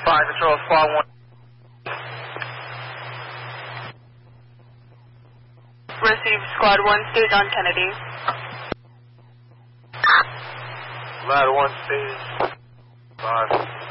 Fire Control, Squad 1. Receive Squad 1, stage on Kennedy. Ladder 1, stage 5.